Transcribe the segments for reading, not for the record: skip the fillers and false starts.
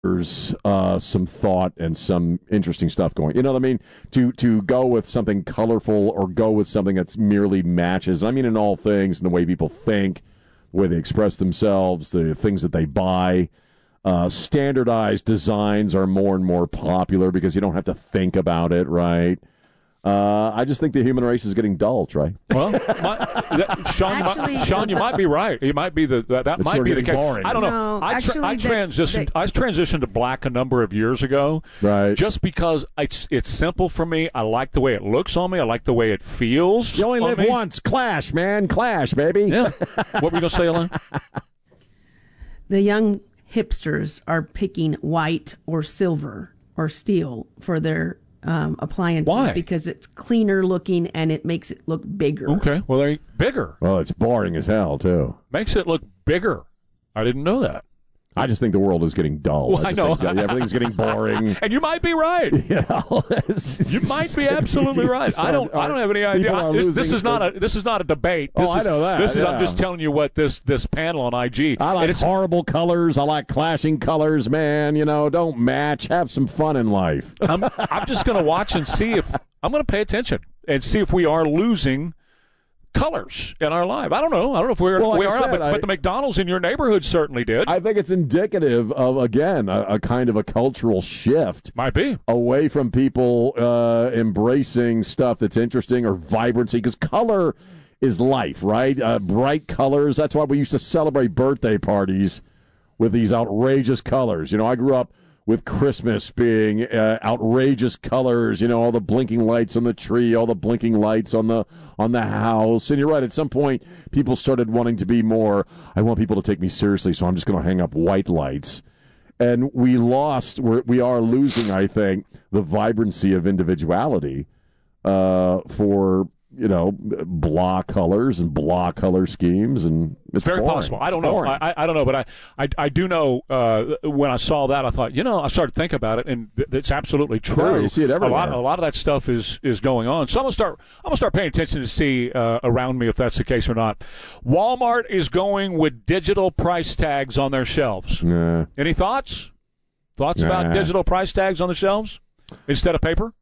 there's some thought and some interesting stuff going. You know what I mean? To go with something colorful or go with something that's merely matches. I mean, in all things, in the way people think, the way they express themselves, the things that they buy. Standardized designs are more and more popular because you don't have to think about it, right? I just think the human race is getting dull, Trey. Well, Sean, you might be right. You might be that might be the case. Boring. I don't know. I transitioned to black a number of years ago, right? Just because it's simple for me. I like the way it looks on me. I like the way it feels. You only live once. Clash, man. Clash, baby. Yeah. What were you gonna say, Elaine? The young hipsters are picking white or silver or steel for their appliances. Why? Because it's cleaner looking and it makes it look bigger. Okay, well, they're bigger. Well, it's boring as hell, too. Makes it look bigger. I didn't know that. I just think the world is getting dull. Well, I know. Everything's getting boring. And you might be right. You might be absolutely right. I don't have any idea. This is not a debate. I know that. I'm just telling you what this panel on IG. I like horrible colors. I like clashing colors, man. You know, don't match. Have some fun in life. I'm just going to watch and see if I'm going to pay attention and see if we are losing colors in our life. I don't know if we are, but the McDonald's in your neighborhood certainly did. I think it's indicative of, again, a kind of a cultural shift. Might be. Away from people embracing stuff that's interesting or vibrancy, because color is life, right? Bright colors. That's why we used to celebrate birthday parties with these outrageous colors. You know, I grew up with Christmas being outrageous colors, you know, all the blinking lights on the tree, all the blinking lights on the house. And you're right, at some point, people started wanting to be more, I want people to take me seriously, so I'm just going to hang up white lights. And we are losing, I think, the vibrancy of individuality for, you know, blah colors and blah color schemes, and it's very boring. possible. I don't know. I don't know, but I do know. When I saw that, I thought, I started thinking about it, and it's absolutely true. Yeah, you see it everywhere. A lot of that stuff is going on. So I'm gonna start paying attention to see around me if that's the case or not. Walmart is going with digital price tags on their shelves. Nah. Any thoughts? Thoughts about digital price tags on the shelves instead of paper?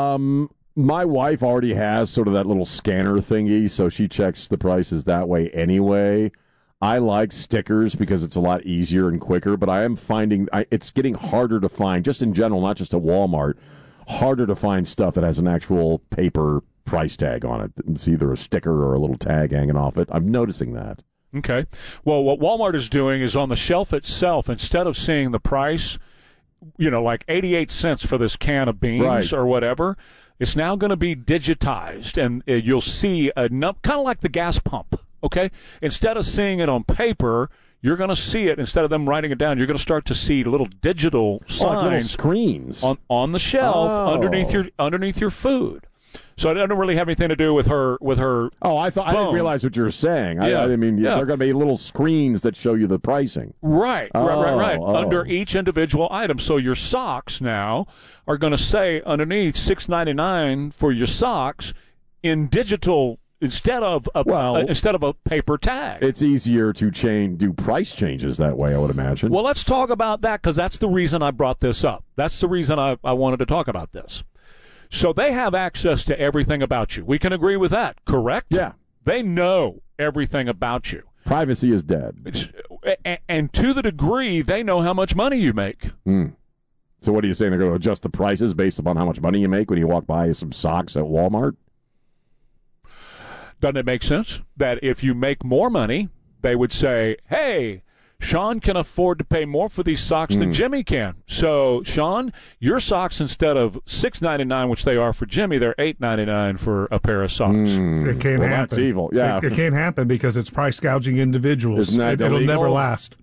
My wife already has sort of that little scanner thingy, so she checks the prices that way anyway. I like stickers because it's a lot easier and quicker, but I am finding it's getting harder to find, just in general, not just at Walmart, harder to find stuff that has an actual paper price tag on it. It's either a sticker or a little tag hanging off it. I'm noticing that. Okay. Well, what Walmart is doing is on the shelf itself, instead of seeing the price, like 88 cents for this can of beans or whatever, it's now going to be digitized, and you'll see kind of like the gas pump, okay? Instead of seeing it on paper, you're going to see it, instead of them writing it down, you're going to start to see little digital signs, like little screens on the shelf underneath your food. So it doesn't really have anything to do with her. Oh, I didn't realize what you were saying. Yeah. They're going to be little screens that show you the pricing. Right. Under each individual item. So your socks now are going to say underneath $6.99 for your socks in digital instead of a paper tag. It's easier to do price changes that way, I would imagine. Well, let's talk about that, because that's the reason I brought this up. That's the reason I wanted to talk about this. So they have access to everything about you. We can agree with that, correct? Yeah. They know everything about you. Privacy is dead. And to the degree they know how much money you make. So what are you saying? They're going to adjust the prices based upon how much money you make when you walk by some socks at Walmart? Doesn't it make sense that if you make more money, they would say, hey, Sean can afford to pay more for these socks than Jimmy can. So, Sean, your socks, instead of $6.99, which they are for Jimmy, they're $8.99 for a pair of socks. It can't happen. That's evil. Yeah, it can't happen because it's price gouging individuals. Isn't that It'll illegal? never last.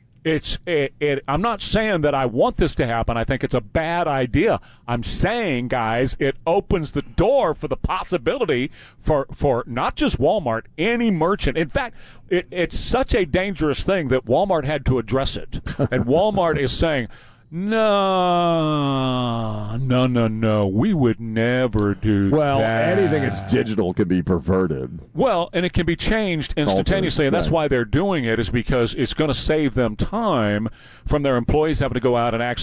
I'm not saying that I want this to happen. I think it's a bad idea. I'm saying, guys, it opens the door for the possibility for not just Walmart, any merchant. In fact, it's such a dangerous thing that Walmart had to address it. And Walmart is saying, No. We would never do that. Well, anything that's digital could be perverted. Well, and it can be changed instantaneously, and that's why they're doing it, is because it's going to save them time from their employees having to go out and actually